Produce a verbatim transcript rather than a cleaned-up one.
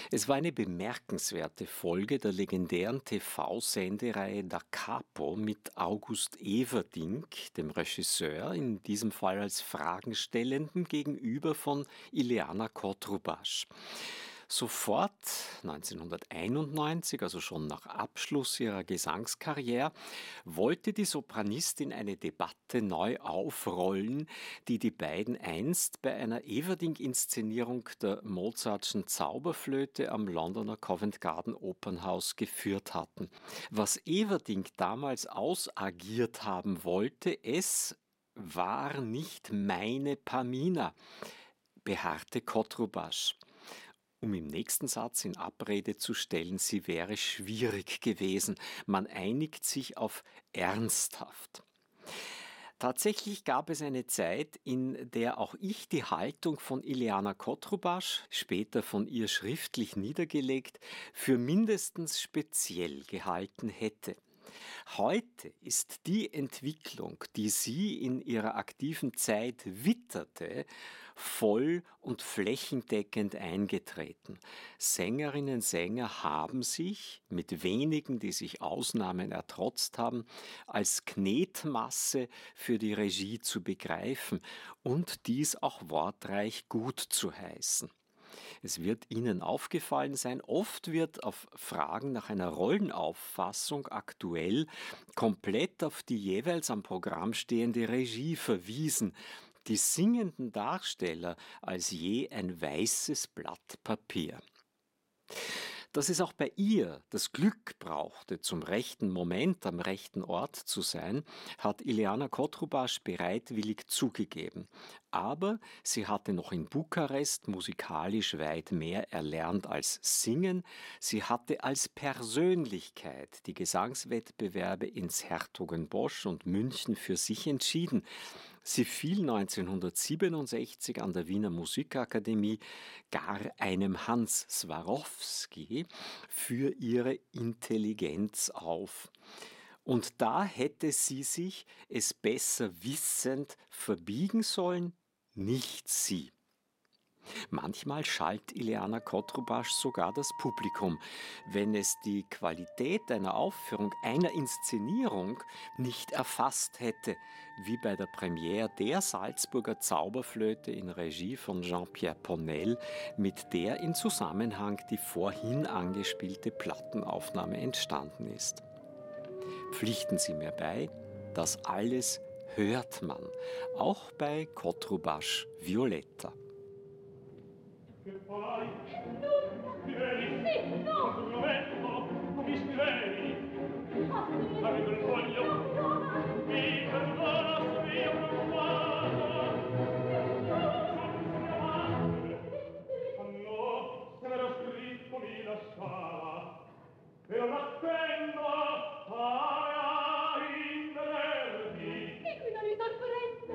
Es war eine bemerkenswerte Folge der legendären T V-Sendereihe Da Capo mit August Everding, dem Regisseur, in diesem Fall als Fragenstellenden gegenüber von Ileana Kotrubasch. Sofort neunzehnhunderteinundneunzig, also schon nach Abschluss ihrer Gesangskarriere, wollte die Sopranistin eine Debatte neu aufrollen, die die beiden einst bei einer Everding-Inszenierung der Mozartschen Zauberflöte am Londoner Covent Garden Opernhaus geführt hatten. Was Everding damals ausagiert haben wollte, es war nicht meine Pamina, beharrte Kotrubasch. Um im nächsten Satz in Abrede zu stellen, sie wäre schwierig gewesen. Man einigt sich auf ernsthaft. Tatsächlich gab es eine Zeit, in der auch ich die Haltung von Ileana Kotrubasch, später von ihr schriftlich niedergelegt, für mindestens speziell gehalten hätte. Heute ist die Entwicklung, die sie in ihrer aktiven Zeit witterte, voll und flächendeckend eingetreten. Sängerinnen und Sänger haben sich, mit wenigen, die sich Ausnahmen ertrotzt haben, als Knetmasse für die Regie zu begreifen und dies auch wortreich gut zu heißen. Es wird Ihnen aufgefallen sein, oft wird auf Fragen nach einer Rollenauffassung aktuell komplett auf die jeweils am Programm stehende Regie verwiesen, die singenden Darsteller als je ein weißes Blatt Papier. Dass es auch bei ihr das Glück brauchte, zum rechten Moment am rechten Ort zu sein, hat Ileana Kotrubasch bereitwillig zugegeben. Aber sie hatte noch in Bukarest musikalisch weit mehr erlernt als Singen. Sie hatte als Persönlichkeit die Gesangswettbewerbe ins Hertogenbosch und München für sich entschieden. Sie fiel neunzehnhundertsiebenundsechzig an der Wiener Musikakademie gar einem Hans Swarowski für ihre Intelligenz auf. Und da hätte sie sich, es besser wissend, verbiegen sollen, nicht sie. Manchmal schalt Ileana Kotrubasch sogar das Publikum, wenn es die Qualität einer Aufführung, einer Inszenierung nicht erfasst hätte, wie bei der Premiere der Salzburger Zauberflöte in Regie von Jean-Pierre Ponel, mit der in Zusammenhang die vorhin angespielte Plattenaufnahme entstanden ist. Pflichten Sie mir bei, das alles hört man, auch bei Kotrubasch Violetta. Che fai? Nulla! Vieni! Sì, no! Un momento, come svegli?